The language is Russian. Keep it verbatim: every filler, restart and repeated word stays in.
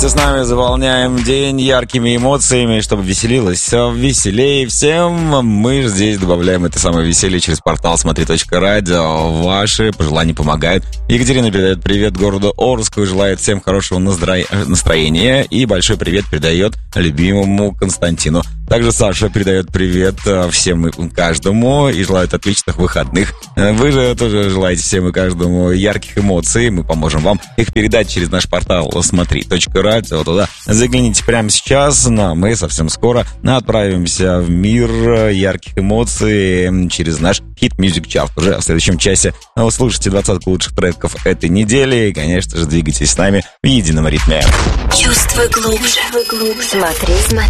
С нами заполняем день яркими эмоциями, чтобы веселилось все веселее всем. Мы здесь добавляем это самое веселье через портал смотри точка радио. Ваши пожелания помогают. Екатерина передает привет городу Орску и желает всем хорошего настроения. И большой привет передает любимому Константину. Также Саша передает привет всем и каждому и желает отличных выходных. Вы же тоже желаете всем и каждому ярких эмоций. Мы поможем вам их передать через наш портал смотри точка радио. Туда загляните прямо сейчас, но мы совсем скоро отправимся в мир ярких эмоций через наш Hit Music Chart. Уже в следующем часе услышите двадцатку лучших треков этой недели и, конечно же, двигайтесь с нами в едином ритме. Чувствуй глубже. Смотри, смотри.